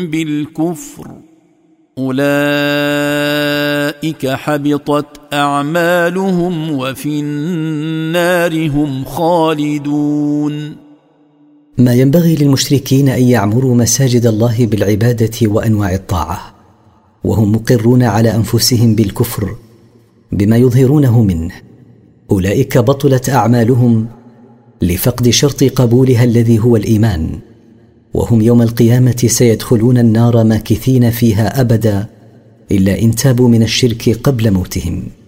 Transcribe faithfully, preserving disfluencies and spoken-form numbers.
بالكفر أولئك حبطت أعمالهم وفي النار هم خالدون. ما ينبغي للمشركين أن يعمروا مساجد الله بالعبادة وأنواع الطاعة وهم مقرون على أنفسهم بالكفر بما يظهرونه منه، أولئك بطلت أعمالهم لفقد شرط قبولها الذي هو الإيمان، وهم يوم القيامة سيدخلون النار ماكثين فيها أبدا إلا إن تابوا من الشرك قبل موتهم.